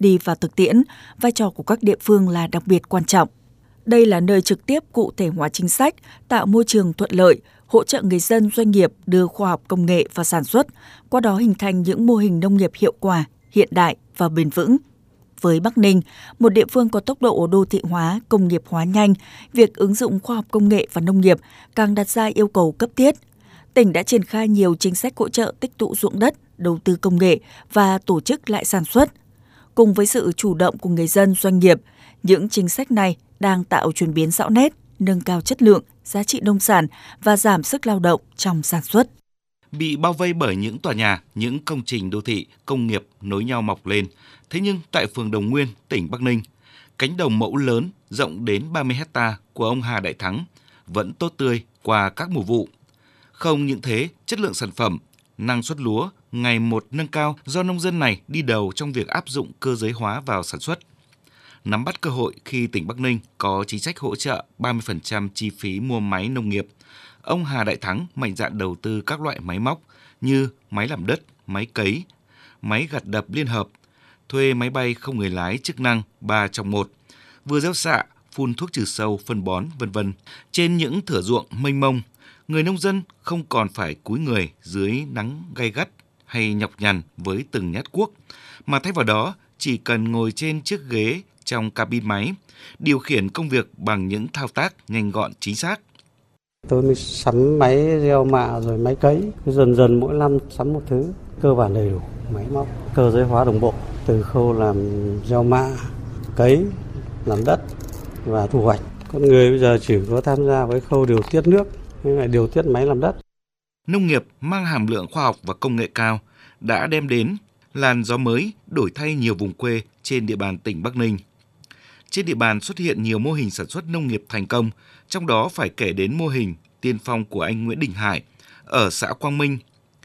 đi vào thực tiễn, vai trò của các địa phương là đặc biệt quan trọng. Đây là nơi trực tiếp cụ thể hóa chính sách, tạo môi trường thuận lợi, hỗ trợ người dân doanh nghiệp đưa khoa học công nghệ vào sản xuất, qua đó hình thành những mô hình nông nghiệp hiệu quả, hiện đại và bền vững. Với Bắc Ninh, một địa phương có tốc độ đô thị hóa, công nghiệp hóa nhanh, việc ứng dụng khoa học công nghệ vào nông nghiệp càng đặt ra yêu cầu cấp thiết. Tỉnh đã triển khai nhiều chính sách hỗ trợ tích tụ ruộng đất, đầu tư công nghệ và tổ chức lại sản xuất. Cùng với sự chủ động của người dân doanh nghiệp, những chính sách này đang tạo chuyển biến rõ nét, nâng cao chất lượng, giá trị nông sản và giảm sức lao động trong sản xuất. Bị bao vây bởi những tòa nhà, những công trình đô thị, công nghiệp nối nhau mọc lên. Thế nhưng tại phường Đồng Nguyên, tỉnh Bắc Ninh, cánh đồng mẫu lớn rộng đến 30 hectare của ông Hà Đại Thắng vẫn tốt tươi qua các mùa vụ. Không những thế, chất lượng sản phẩm, năng suất lúa ngày một nâng cao do nông dân này đi đầu trong việc áp dụng cơ giới hóa vào sản xuất. Nắm bắt cơ hội khi tỉnh Bắc Ninh có chính sách hỗ trợ 30% chi phí mua máy nông nghiệp, ông Hà Đại Thắng mạnh dạn đầu tư các loại máy móc như máy làm đất, máy cấy, máy gặt đập liên hợp, thuê máy bay không người lái chức năng 3 trong 1, vừa gieo xạ, phun thuốc trừ sâu, phân bón, v.v. Trên những thửa ruộng mênh mông, người nông dân không còn phải cúi người dưới nắng gay gắt hay nhọc nhằn với từng nhát cuốc, mà thay vào đó chỉ cần ngồi trên chiếc ghế trong cabin máy, điều khiển công việc bằng những thao tác nhanh gọn chính xác. Tôi mới sắm máy gieo mạ rồi máy cấy, dần dần mỗi năm sắm một thứ, cơ bản đầy đủ, máy móc, cơ giới hóa đồng bộ, từ khâu làm gieo mạ, cấy, làm đất và thu hoạch. Con người bây giờ chỉ có tham gia với khâu điều tiết nước, hay là điều tiết máy làm đất. Nông nghiệp mang hàm lượng khoa học và công nghệ cao đã đem đến làn gió mới đổi thay nhiều vùng quê trên địa bàn tỉnh Bắc Ninh. Trên địa bàn xuất hiện nhiều mô hình sản xuất nông nghiệp thành công, trong đó phải kể đến mô hình tiên phong của anh Nguyễn Đình Hải ở xã Quang Minh.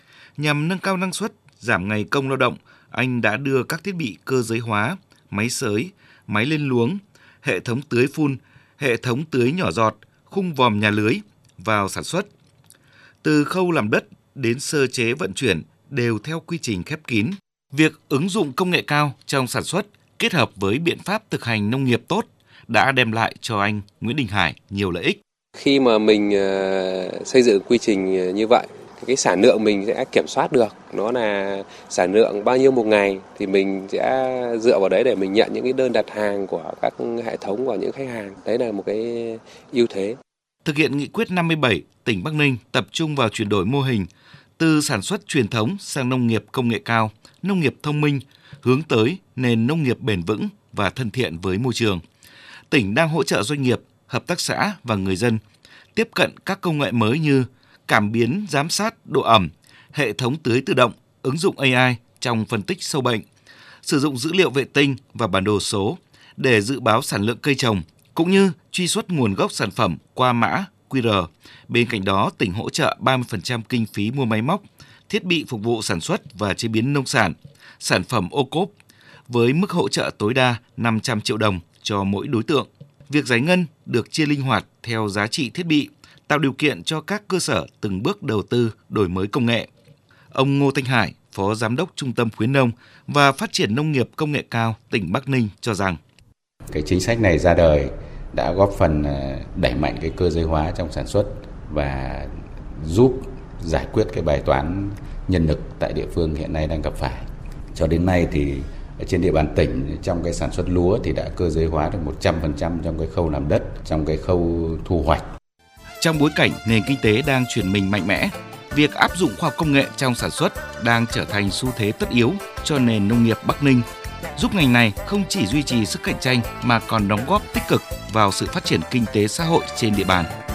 Nhằm nâng cao năng suất, giảm ngày công lao động, anh đã đưa các thiết bị cơ giới hóa, máy xới, máy lên luống, hệ thống tưới phun, hệ thống tưới nhỏ giọt, khung vòm nhà lưới vào sản xuất. Từ khâu làm đất đến sơ chế vận chuyển đều theo quy trình khép kín. Việc ứng dụng công nghệ cao trong sản xuất kết hợp với biện pháp thực hành nông nghiệp tốt đã đem lại cho anh Nguyễn Đình Hải nhiều lợi ích. Khi mà mình xây dựng quy trình như vậy, cái sản lượng mình sẽ kiểm soát được. Nó là sản lượng bao nhiêu một ngày thì mình sẽ dựa vào đấy để mình nhận những cái đơn đặt hàng của các hệ thống và những khách hàng. Đấy là một cái ưu thế. Thực hiện nghị quyết 57, tỉnh Bắc Ninh tập trung vào chuyển đổi mô hình từ sản xuất truyền thống sang nông nghiệp công nghệ cao, nông nghiệp thông minh, hướng tới nền nông nghiệp bền vững và thân thiện với môi trường. Tỉnh đang hỗ trợ doanh nghiệp, hợp tác xã và người dân tiếp cận các công nghệ mới như cảm biến giám sát độ ẩm, hệ thống tưới tự động, ứng dụng AI trong phân tích sâu bệnh, sử dụng dữ liệu vệ tinh và bản đồ số để dự báo sản lượng cây trồng, cũng như truy xuất nguồn gốc sản phẩm qua mã QR. Bên cạnh đó, tỉnh hỗ trợ 30% kinh phí mua máy móc, thiết bị phục vụ sản xuất và chế biến nông sản, sản phẩm ô cốp, với mức hỗ trợ tối đa 500 triệu đồng cho mỗi đối tượng. Việc giải ngân được chia linh hoạt theo giá trị thiết bị, tạo điều kiện cho các cơ sở từng bước đầu tư đổi mới công nghệ. Ông Ngô Thanh Hải, Phó Giám đốc Trung tâm Khuyến nông và Phát triển Nông nghiệp Công nghệ cao tỉnh Bắc Ninh cho rằng cái chính sách này ra đời đã góp phần đẩy mạnh cái cơ giới hóa trong sản xuất và giúp giải quyết cái bài toán nhân lực tại địa phương hiện nay đang gặp phải. Cho đến nay thì trên địa bàn tỉnh trong cái sản xuất lúa thì đã cơ giới hóa được 100% trong cái khâu làm đất, trong cái khâu thu hoạch. Trong bối cảnh nền kinh tế đang chuyển mình mạnh mẽ, việc áp dụng khoa học công nghệ trong sản xuất đang trở thành xu thế tất yếu cho nền nông nghiệp Bắc Ninh, giúp ngành này không chỉ duy trì sức cạnh tranh mà còn đóng góp tích cực vào sự phát triển kinh tế xã hội trên địa bàn.